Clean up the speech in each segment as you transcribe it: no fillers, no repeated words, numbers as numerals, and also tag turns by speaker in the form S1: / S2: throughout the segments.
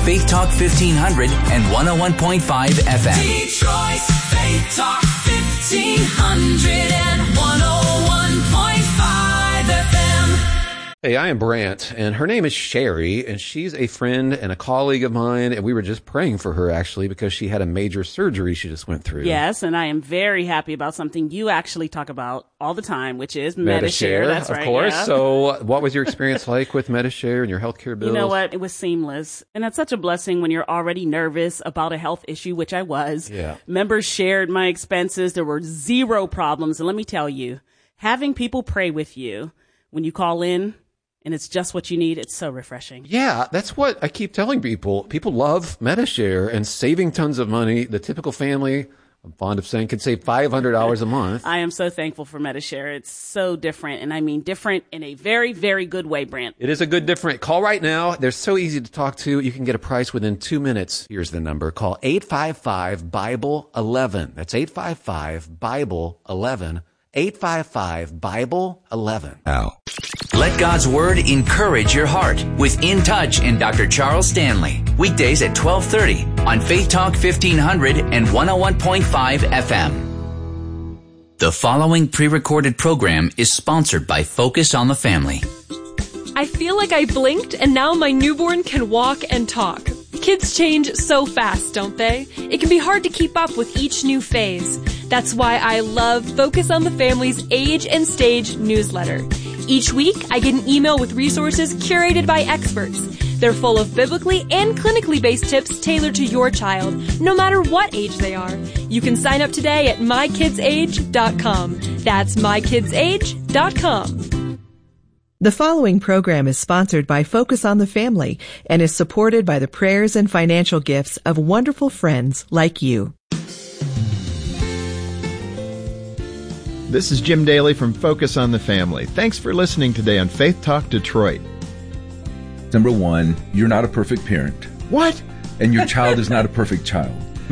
S1: Faith Talk 1500 and 101.5 FM.
S2: Detroit's Faith Talk 1500 and 101.5 FM.
S3: Hey, I am Brant, and her name is Sherry, and she's a friend and a colleague of mine, and we were just praying for her, actually, because she had a major surgery she just went through.
S4: Yes, and I am very happy about something you actually talk about all the time, which is Medi-Share. That's right.
S3: Of course.
S4: Yeah.
S3: So what was your experience like with Medi-Share and your healthcare bills?
S4: You know what? It was seamless. And that's such a blessing when you're already nervous about a health issue, which I was.
S3: Yeah.
S4: Members shared my expenses. There were zero problems. And let me tell you, having people pray with you when you call in, and it's just what you need, it's so refreshing.
S3: Yeah, that's what I keep telling people. People love Medi-Share and saving tons of money. The typical family, I'm fond of saying, can save $500 a month.
S4: I am so thankful for Medi-Share. It's so different, and I mean different in a very, very good way, Brant.
S3: It is a good different. Call right now. They're so easy to talk to. You can get a price within 2 minutes. Here's the number. Call 855-BIBLE-11. That's 855-BIBLE-11. 855-BIBLE-11.
S1: Ow. Let God's Word encourage your heart with In Touch and Dr. Charles Stanley. Weekdays at 12:30 on Faith Talk 1500 and 101.5 FM. The following pre-recorded program is sponsored by Focus on the Family.
S5: I feel like I blinked and now my newborn can walk and talk. Kids change so fast, don't they? It can be hard to keep up with each new phase. That's why I love Focus on the Family's Age and Stage newsletter. Each week, I get an email with resources curated by experts. They're full of biblically and clinically based tips tailored to your child, no matter what age they are. You can sign up today at mykidsage.com. That's mykidsage.com.
S6: The following program is sponsored by Focus on the Family and is supported by the prayers and financial gifts of wonderful friends like you.
S7: This is Jim Daly from Focus on the Family. Thanks for listening today on Faith Talk Detroit.
S8: Number one, you're not a perfect parent.
S7: What?
S8: And your child is not a perfect child.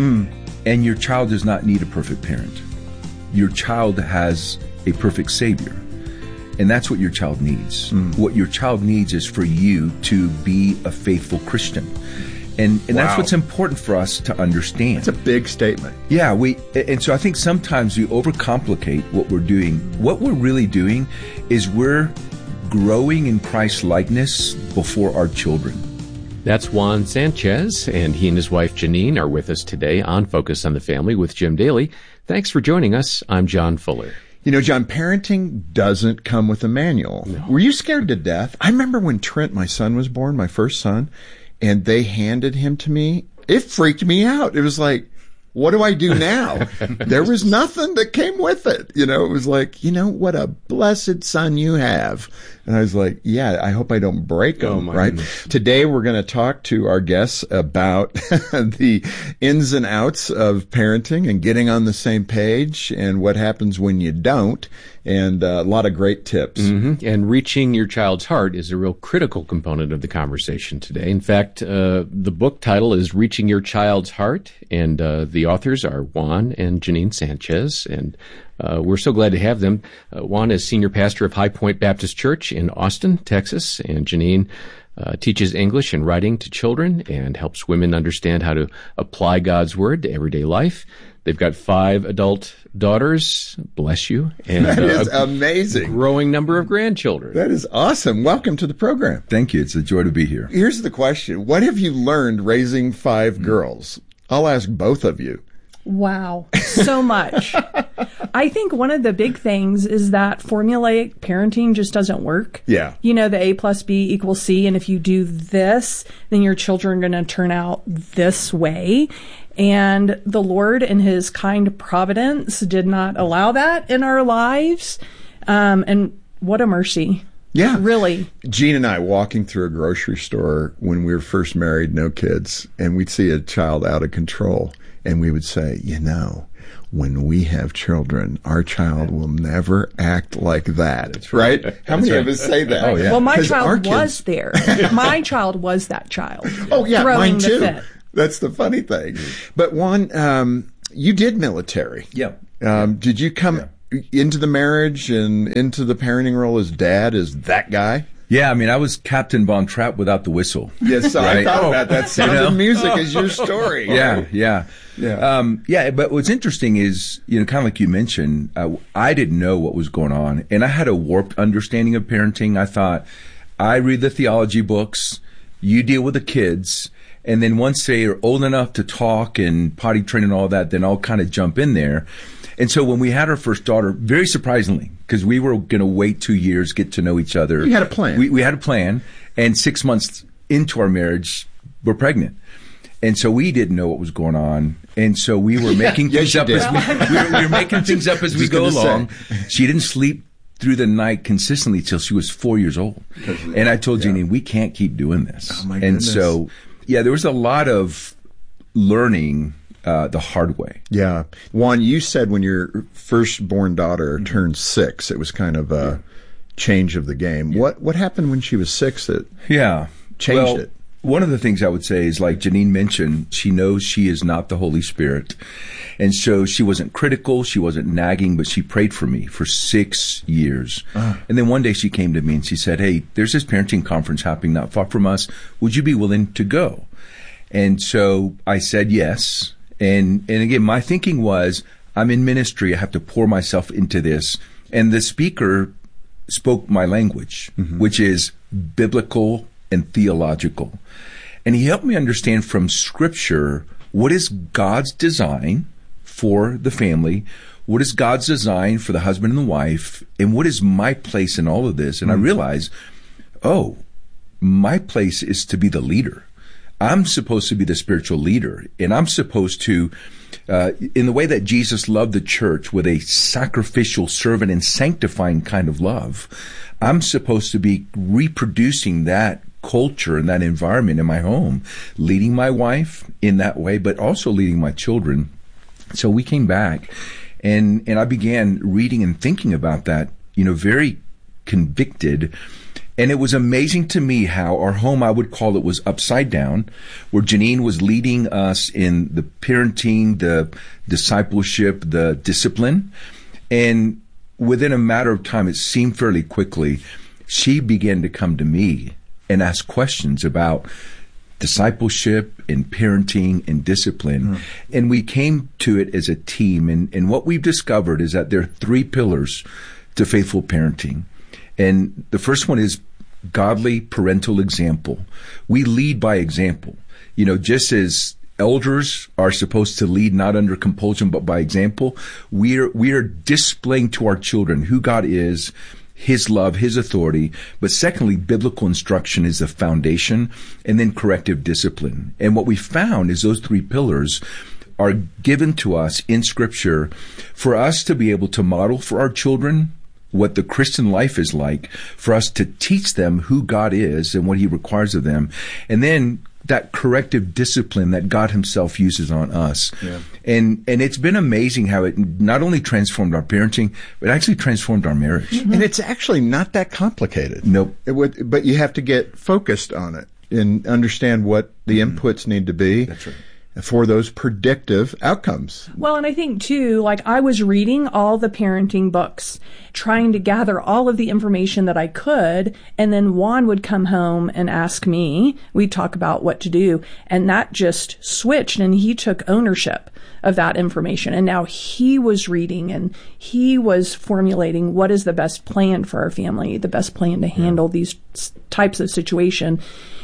S8: And your child does not need a perfect parent. Your child has a perfect Savior. And that's what your child needs. What your child needs is for you to be a faithful Christian. And that's what's important for us to understand.
S7: It's a big statement.
S8: Yeah, and so I think sometimes we overcomplicate what we're doing. What we're really doing is we're growing in Christ's likeness before our children.
S9: That's Juan Sanchez, and he and his wife Janine are with us today on Focus on the Family with Jim Daly. Thanks for joining us. I'm John Fuller.
S7: You know, John, parenting doesn't come with a manual. No. Were you scared to death? I remember when Trent, my son, was born, my first son, and they handed him to me. It freaked me out. It was like, what do I do now? There was nothing that came with it. You know, it was like, you know, what a blessed son you have. And I was like, yeah, I hope I don't break him, right? Goodness. Today, we're going to talk to our guests about the ins and outs of parenting and getting on the same page and what happens when you don't. And a lot of great tips.
S9: Mm-hmm. And reaching your child's heart is a real critical component of the conversation today. In fact, the book title is Reaching Your Child's Heart, and the authors are Juan and Janine Sanchez, and we're so glad to have them. Juan is senior pastor of High Point Baptist Church in Austin, Texas, and Janine teaches English and writing to children and helps women understand how to apply God's Word to everyday life. They've got 5 adult daughters, bless you, and
S7: that is amazing.
S9: Growing number of grandchildren.
S7: That is awesome. Welcome to the program.
S8: Thank you. It's a joy to be here.
S7: Here's the question. What have you learned raising 5 girls? I'll ask both of you.
S10: Wow, so much. I think one of the big things is that formulaic parenting just doesn't work.
S7: Yeah.
S10: You know, the A plus B equals C, and if you do this, then your children are going to turn out this way. And the Lord in his kind providence did not allow that in our lives. And what a mercy.
S7: Yeah.
S10: Really.
S7: Gene and I walking through a grocery store when we were first married, no kids, and we'd see a child out of control. And we would say, you know, when we have children, our child will never act like that. That's right. How many of us say that?
S10: Oh, yeah. Well, my child was there. My child was that child.
S7: Oh, yeah, mine too. That's the funny thing. But Juan, you did military.
S8: Yeah.
S7: Did you come into the marriage and into the parenting role as dad, as that guy?
S8: Yeah, I mean, I was Captain Von Trapp without the whistle.
S7: Yes, so I
S8: Right?
S7: thought about that. Sound of Music is your story.
S8: Yeah. But what's interesting is, kind of like you mentioned, I didn't know what was going on, and I had a warped understanding of parenting. I thought, I read the theology books, you deal with the kids, and then once they are old enough to talk and potty train and all that, then I'll kind of jump in there. And so when we had our first daughter, very surprisingly, because we were going to wait 2 years, get to know each other.
S7: You had a plan.
S8: We had a plan, and 6 months into our marriage, we're pregnant. And so we didn't know what was going on. And so we were making things up as we were making things up as we go along. She didn't sleep through the night consistently till she was 4 years old. And I told Jeannie, we can't keep doing this.
S7: Oh, my
S8: and
S7: goodness.
S8: so, there was a lot of learning the hard way.
S7: Yeah. Juan, you said when your firstborn daughter turned 6, it was kind of a change of the game. What happened when she was 6 that changed it?
S8: One of the things I would say is, like Janine mentioned, she knows she is not the Holy Spirit. And so she wasn't critical, she wasn't nagging, but she prayed for me for 6 years. And then one day she came to me and she said, hey, there's this parenting conference happening not far from us. Would you be willing to go? And so I said yes. And again, my thinking was, I'm in ministry, I have to pour myself into this. And the speaker spoke my language, which is biblical and theological. And he helped me understand from Scripture, what is God's design for the family? What is God's design for the husband and the wife? And what is my place in all of this? And I realized, my place is to be the leader. I'm supposed to be the spiritual leader, and I'm supposed to, in the way that Jesus loved the church with a sacrificial, servant, and sanctifying kind of love, I'm supposed to be reproducing that culture and that environment in my home, leading my wife in that way, but also leading my children. So we came back, and I began reading and thinking about that, very convicted. And it was amazing to me how our home, I would call it, was upside down, where Janine was leading us in the parenting, the discipleship, the discipline. And within a matter of time, it seemed fairly quickly, she began to come to me and ask questions about discipleship and parenting and discipline. And we came to it as a team. And what we've discovered is that there are 3 pillars to faithful parenting. And the first one is godly parental example. We lead by example. Just as elders are supposed to lead not under compulsion but by example, we are displaying to our children who God is, His love, His authority. But secondly, biblical instruction is the foundation, and then corrective discipline. And what we found is those 3 pillars are given to us in Scripture for us to be able to model for our children what the Christian life is like, for us to teach them who God is and what He requires of them. And then that corrective discipline that God Himself uses on us. Yeah. And it's been amazing how it not only transformed our parenting, but actually transformed our marriage.
S7: And it's actually not that complicated.
S8: Nope.
S7: But you have to get focused on it and understand what the inputs need to be.
S8: That's right.
S7: For those predictive outcomes.
S10: Well, and I think too, I was reading all the parenting books, trying to gather all of the information that I could, and then Juan would come home and ask me, we'd talk about what to do, and that just switched, and he took ownership of that information. And now he was reading and he was formulating what is the best plan for our family, the best plan to handle these types of situation.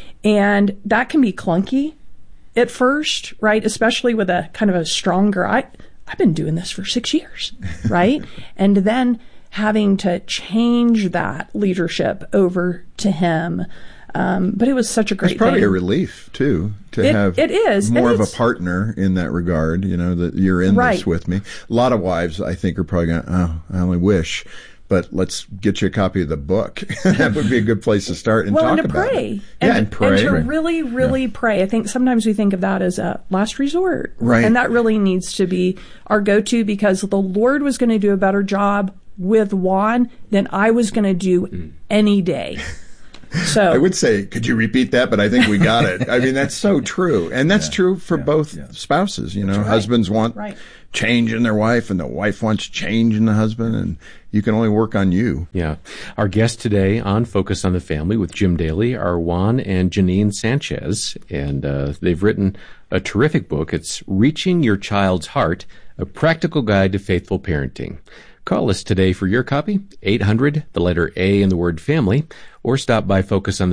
S10: And that can be clunky at first, right? Especially with a kind of a stronger, I've been doing this for 6 years, right? And then having to change that leadership over to him. But it was such a great thing.
S7: It's probably a relief, too, to have
S10: it is.
S7: more of a partner in that regard, that you're in this with me. A lot of wives, I think, are probably going, I only wish. But let's get you a copy of the book. That would be a good place to start and talk
S10: and to
S7: about
S10: pray.
S7: it. And pray.
S10: And to really, really pray. I think sometimes we think of that as a last resort.
S7: Right.
S10: And that really needs to be our go-to, because the Lord was going to do a better job with Juan than I was going to do any day. So
S7: I would say, could you repeat that? But I think we got it. I mean, that's so true. And that's true for both spouses. Husbands want change in their wife, and the wife wants change in the husband. you can only work on you.
S9: Yeah. Our guests today on Focus on the Family with Jim Daly are Juan and Janine Sanchez, and they've written a terrific book. It's Reaching Your Child's Heart, a practical guide to faithful parenting. Call us today for your copy, 800, the letter A in the word family, or stop by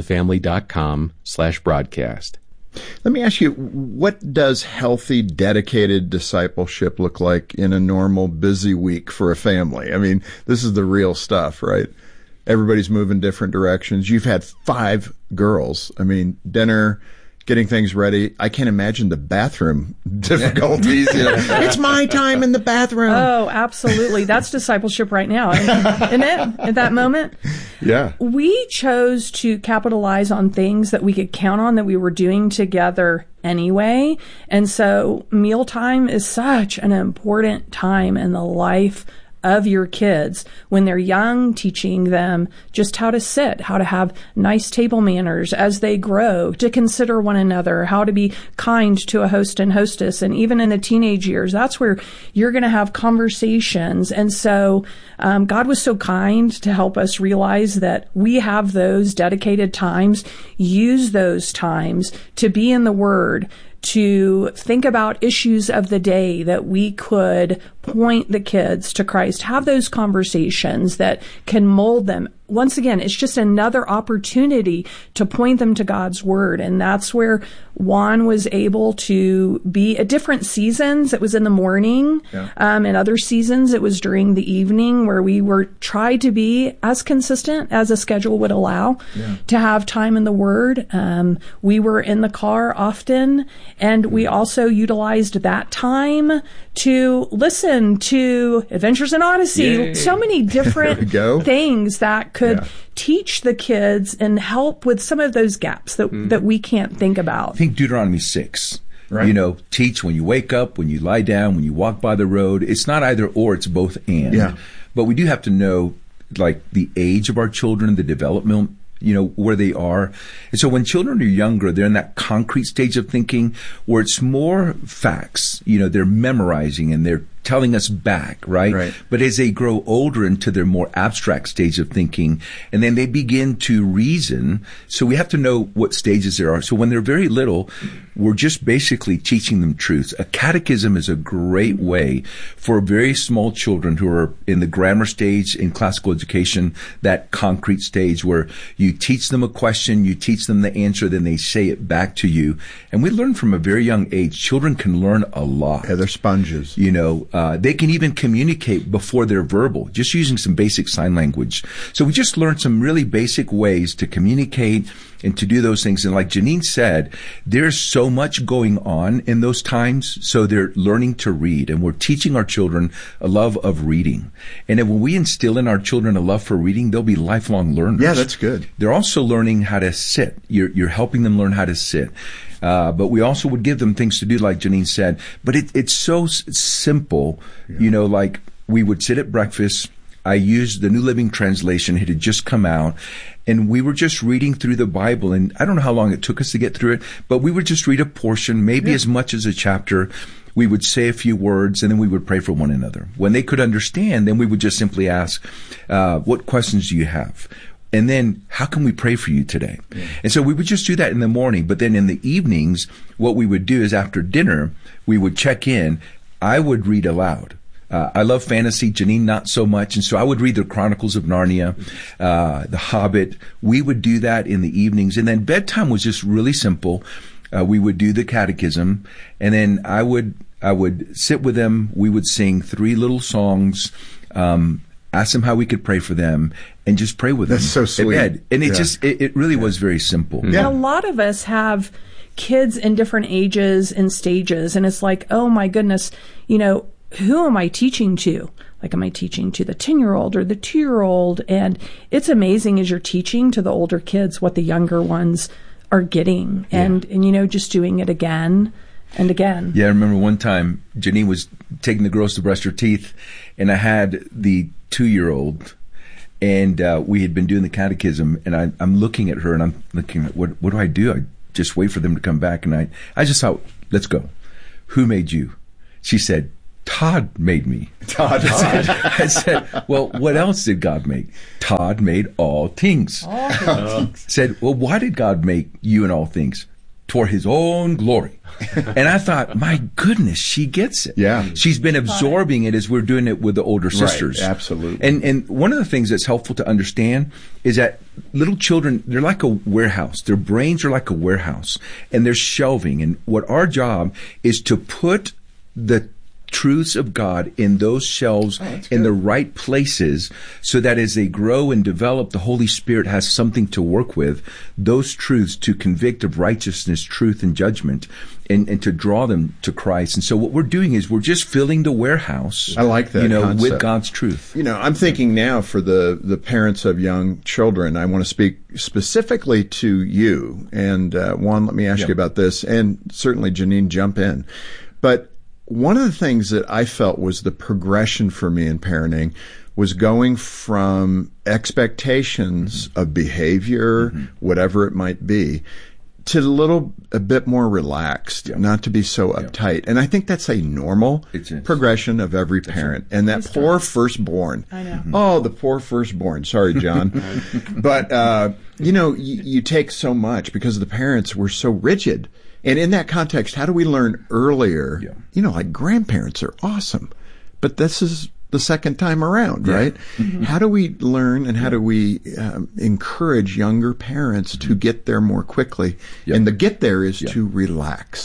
S9: focusonthefamily.com/broadcast.
S7: Let me ask you, what does healthy, dedicated discipleship look like in a normal, busy week for a family? I mean, this is the real stuff, right? Everybody's moving different directions. You've had 5 girls. I mean, dinner, getting things ready. I can't imagine the bathroom difficulties. It's my time in the bathroom.
S10: Oh, absolutely. That's discipleship right now, isn't it? At that moment?
S7: Yeah.
S10: We chose to capitalize on things that we could count on that we were doing together anyway. And so mealtime is such an important time in the life of your kids when they're young, teaching them just how to sit, how to have nice table manners as they grow, to consider one another, how to be kind to a host and hostess. And even in the teenage years, that's where you're going to have conversations. And so God was so kind to help us realize that we have those dedicated times. Use those times to be in the Word, to think about issues of the day that we could point the kids to Christ, have those conversations that can mold them. Once again, it's just another opportunity to point them to God's Word. And that's where Juan was able to be at different seasons. It was in the morning. Yeah. In other seasons, it was during the evening, where we were tried to be as consistent as a schedule would allow to have time in the Word. We were in the car often, and we also utilized that time to listen to Adventures in Odyssey. Yay. So many different things that could teach the kids and help with some of those gaps that we can't think about.
S8: Think Deuteronomy 6.
S7: Right.
S8: You know, teach when you wake up, when you lie down, when you walk by the road. It's not either or, it's both and.
S7: Yeah.
S8: But we do have to know, like, the age of our children, the development, you know, where they are. And so when children are younger, they're in that concrete stage of thinking where it's more facts. You know, they're memorizing and they're telling us back, right? But as they grow older into their more abstract stage of thinking, and then they begin to reason, so we have to know what stages there are. So when they're very little, we're just basically teaching them truths. A catechism is a great way for very small children who are in the grammar stage in classical education, that concrete stage where you teach them a question, you teach them the answer, then they say it back to you. And we learn from a very young age, children can learn a lot.
S7: Yeah, they're sponges.
S8: You know, they can even communicate before they're verbal, just using some basic sign language. So we just learned some really basic ways to communicate and to do those things. And like Janine said, there's so much going on in those times. So they're learning to read, and we're teaching our children a love of reading. And when we instill in our children a love for reading, they'll be lifelong learners.
S7: Yeah, that's good.
S8: They're also learning how to sit. You're helping them learn how to sit. But we also would give them things to do, like Janine said. But it's so simple. Yeah. You know, like we would sit at breakfast. I used the New Living Translation. It had just come out. And we were just reading through the Bible. And I don't know how long it took us to get through it, but we would just read a portion, maybe as much as a chapter. We would say a few words, and then we would pray for one another. When they could understand, then we would just simply ask, what questions do you have? And then, how can we pray for you today? Yeah. And so we would just do that in the morning. But then in the evenings, what we would do is after dinner, we would check in. I would read aloud. I love fantasy. Janine, not so much. And so I would read the Chronicles of Narnia, The Hobbit. We would do that in the evenings. And then bedtime was just really simple. We would do the catechism. And then I would sit with them. We would sing 3 little songs, ask them how we could pray for them, and just pray with them.
S7: That's so sweet.
S8: And it really was very simple.
S10: Yeah. And a lot of us have kids in different ages and stages, and it's like, oh my goodness, you know, who am I teaching to? Like, am I teaching to the 10-year-old or the 2-year-old? And it's amazing as you're teaching to the older kids what the younger ones are getting, and you know, just doing it again and again.
S8: Yeah, I remember one time Janine was taking the girls to brush her teeth, and I had the 2-year-old, and we had been doing the catechism, and I'm looking at her, and I'm looking at what do I do? I just wait for them to come back, and I just thought, let's go. Who made you? She said, Todd made me.
S7: Todd.
S8: I said, well, what else did God make? Todd made all things. Said, well, why did God make you and all things? For his own glory. And I thought, my goodness, she gets it.
S7: Yeah.
S8: She's been absorbing it as we're doing it with the older sisters.
S7: Right, absolutely.
S8: And one of the things that's helpful to understand is that little children, they're like a warehouse. Their brains are like a warehouse. And they're shelving. And what our job is to put the truths of God in those shelves in the right places so that as they grow and develop, the Holy Spirit has something to work with, those truths to convict of righteousness, truth, and judgment, and to draw them to Christ. And so what we're doing is we're just filling the warehouse.
S7: I like that concept.
S8: With God's truth.
S7: I'm thinking now for the parents of young children, I want to speak specifically to you. And Juan, let me ask you about this, and certainly Janine, jump in. But one of the things that I felt was the progression for me in parenting was going from expectations of behavior, whatever it might be, to a bit more relaxed, not to be so uptight. And I think that's a normal progression of every parent. And that poor firstborn.
S10: I know.
S7: Oh, the poor firstborn. Sorry, John. But, you take so much because the parents were so rigid. And in that context, how do we learn earlier? Like grandparents are awesome, but this is the second time around, right? Mm-hmm. How do we learn and how do we encourage younger parents to get there more quickly? And the get there is to relax.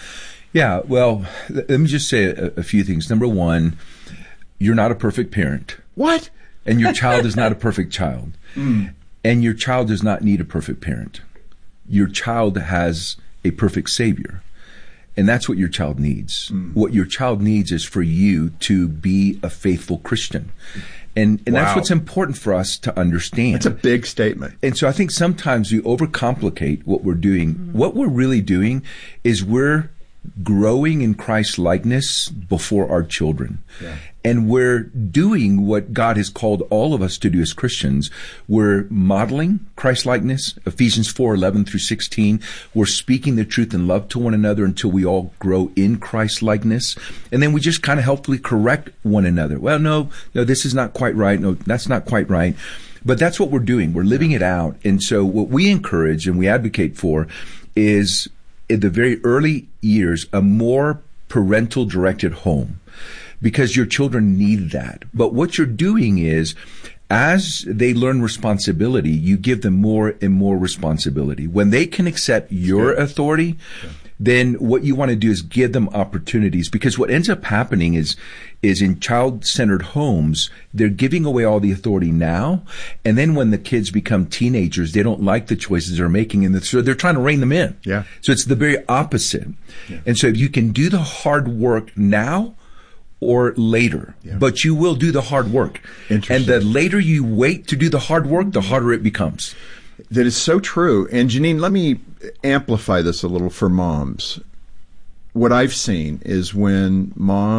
S8: Yeah. Well, let me just say a few things. Number one, you're not a perfect parent.
S7: What?
S8: And your child is not a perfect child. And your child does not need a perfect parent. Your child has a perfect Savior. And that's what your child needs. What your child needs is for you to be a faithful Christian. And that's what's important for us to understand.
S7: That's a big statement.
S8: And so I think sometimes we overcomplicate what we're doing. What we're really doing is we're growing in Christ's likeness before our children. And we're doing what God has called all of us to do as Christians. We're modeling Christ likeness, Ephesians 4:11 through 16. We're speaking the truth in love to one another until we all grow in Christ likeness. And then we just kind of helpfully correct one another. Well, no, this is not quite right. No, that's not quite right. But that's what we're doing. We're living it out. And so what we encourage and we advocate for is in the very early years, a more parental directed home. Because your children need that. But what you're doing is, as they learn responsibility, you give them more and more responsibility. When they can accept your authority, then what you want to do is give them opportunities. Because what ends up happening is in child-centered homes, they're giving away all the authority now. And then when the kids become teenagers, they don't like the choices they're making. And so they're trying to rein them in. So it's the very opposite. And so if you can do the hard work now, or later, but you will do the hard work. And the later you wait to do the hard work, the harder it becomes.
S7: That is so true. And Janine, let me amplify this a little for moms. What I've seen is when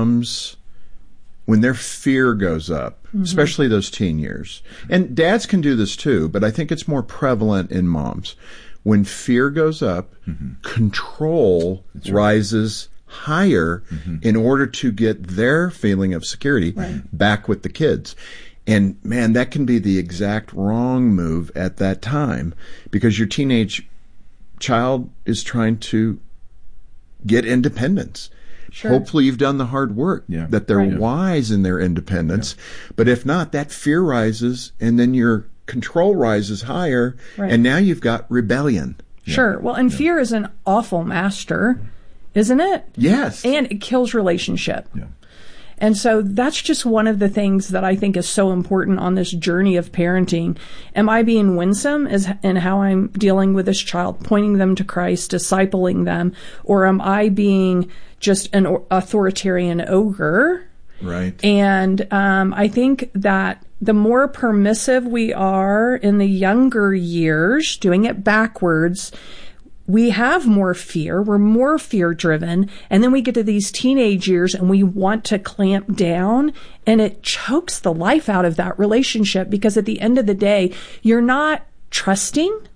S7: their fear goes up, especially those teen years, and dads can do this too, but I think it's more prevalent in moms. When fear goes up, control rises higher in order to get their feeling of security back with the kids. And man, that can be the exact wrong move at that time because your teenage child is trying to get independence. Hopefully you've done the hard work, that they're wise in their independence. But if not, that fear rises and then your control rises higher and now you've got rebellion.
S10: Well, and fear is an awful master, isn't it?
S7: Yes.
S10: And it kills relationship. And so that's just one of the things that I think is so important on this journey of parenting. Am I being winsome in how I'm dealing with this child, pointing them to Christ, discipling them, or am I being just an authoritarian ogre? And I think that the more permissive we are in the younger years, doing it backwards, we have more fear, we're more fear driven, and then we get to these teenage years and we want to clamp down, and it chokes the life out of that relationship because at the end of the day, you're not trusting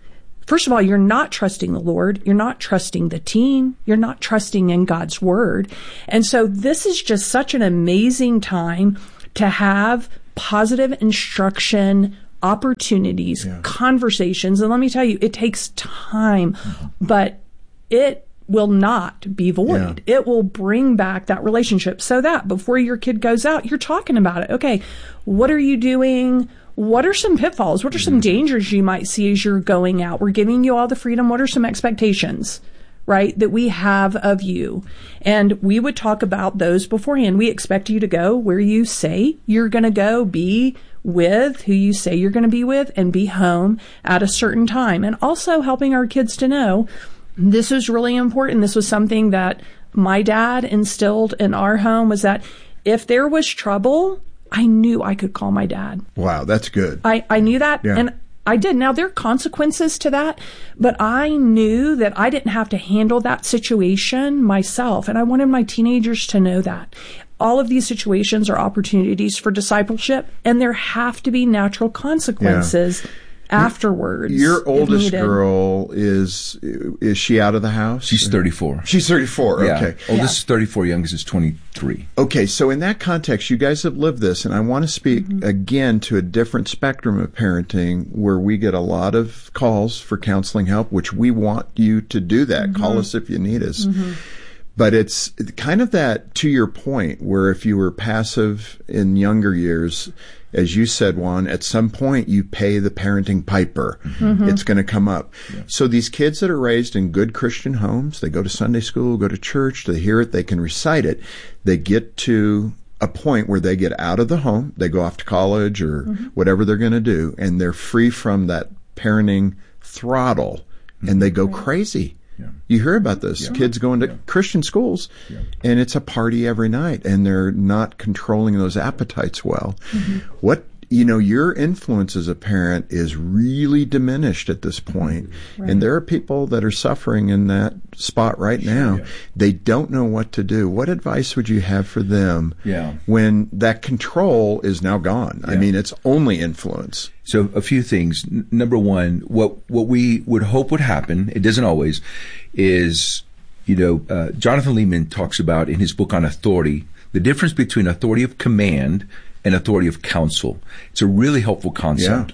S10: first of all, you're not trusting the Lord. You're not trusting the teen. You're not trusting in God's word. And so this is just such an amazing time to have positive instruction, opportunities, conversations. And let me tell you, it takes time, but it will not be void. It will bring back that relationship so that before your kid goes out, you're talking about it. Okay, what are you doing? What are some pitfalls? What are some dangers you might see as you're going out? We're giving you all the freedom. What are some expectations, right, that we have of you? And we would talk about those beforehand. We expect you to go where you say you're going to go, be with who you say you're going to be with, and be home at a certain time. And also helping our kids to know this is really important. This was something that my dad instilled in our home, was that if there was trouble, I knew I could call my dad.
S7: Wow, that's good.
S10: I knew that.
S7: Yeah.
S10: And I did. Now, there are consequences to that, but I knew that I didn't have to handle that situation myself. And I wanted my teenagers to know that. All of these situations are opportunities for discipleship, and there have to be natural consequences afterwards.
S7: Your oldest girl, is she out of the house?
S8: She's 34.
S7: She's 34,
S8: Yeah.
S7: okay.
S8: Oldest is 34, youngest is 23.
S7: Okay, so in that context, you guys have lived this, and I want to speak again to a different spectrum of parenting where we get a lot of calls for counseling help, which we want you to do that. Call us if you need us. But it's kind of that, to your point, where if you were passive in younger years, as you said, Juan, at some point you pay the parenting piper. It's going to come up. So these kids that are raised in good Christian homes, they go to Sunday school, go to church, they hear it, they can recite it. They get to a point where they get out of the home, they go off to college or whatever they're going to do, and they're free from that parenting throttle, and they go crazy. You hear about this. Kids going to Christian schools, and it's a party every night, and they're not controlling those appetites well. What, your influence as a parent is really diminished at this point. And there are people that are suffering in that spot right now. They don't know what to do. What advice would you have for them when that control is now gone? I mean, it's only influence.
S8: So a few things. Number one, what we would hope would happen, it doesn't always, is, Jonathan Leeman talks about in his book on authority, the difference between authority of command and authority of counsel. It's a really helpful concept.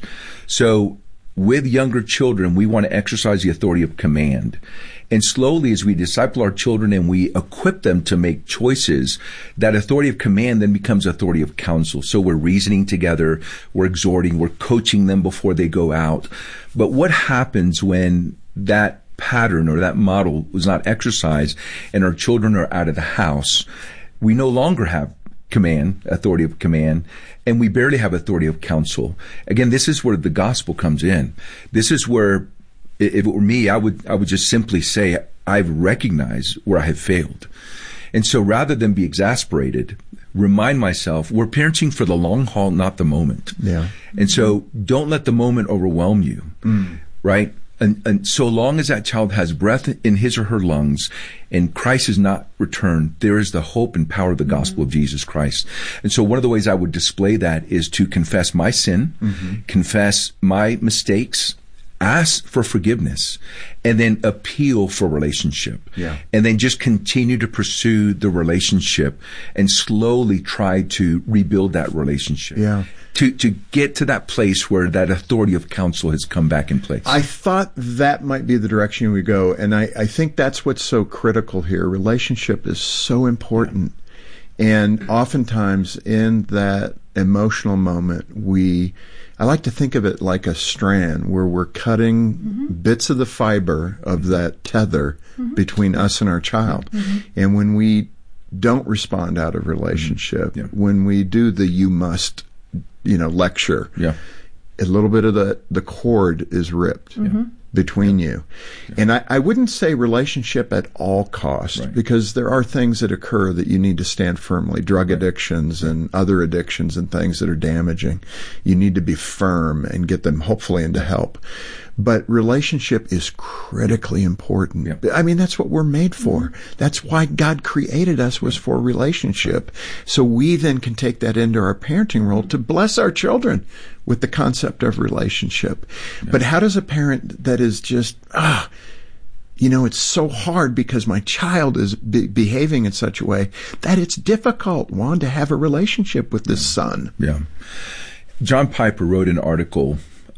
S8: So with younger children, we want to exercise the authority of command. And slowly, as we disciple our children and we equip them to make choices, that authority of command then becomes authority of counsel. So we're reasoning together, we're exhorting, we're coaching them before they go out. But what happens when that pattern or that model was not exercised and our children are out of the house? We no longer have authority of command, and we barely have authority of counsel. Again, this is where the gospel comes in. This is where, if it were me, I would just simply say, I've recognized where I have failed. And so rather than be exasperated, remind myself, we're parenting for the long haul, not the moment. And so don't let the moment overwhelm you, right? And so long as that child has breath in his or her lungs and Christ is not returned, there is the hope and power of the gospel of Jesus Christ. And so one of the ways I would display that is to confess my sin, confess my mistakes, ask for forgiveness, and then appeal for relationship. And then just continue to pursue the relationship and slowly try to rebuild that relationship. To get to that place where that authority of counsel has come back in place.
S7: I thought that might be the direction we go. And I think that's what's so critical here. Relationship is so important. And oftentimes in that emotional moment, I like to think of it like a strand where we're cutting bits of the fiber of that tether between us and our child. And when we don't respond out of relationship, when we do the you must, lecture, a little bit of the cord is ripped between you. And I wouldn't say relationship at all costs, because there are things that occur that you need to stand firmly, drug addictions and other addictions and things that are damaging. You need to be firm and get them hopefully into help. But relationship is critically important. I mean, that's what we're made for. That's why God created us, was for relationship. So we then can take that into our parenting role to bless our children with the concept of relationship. But how does a parent that is just, it's so hard because my child is behaving in such a way that it's difficult, Juan, to have a relationship with this son.
S8: Yeah. John Piper wrote an article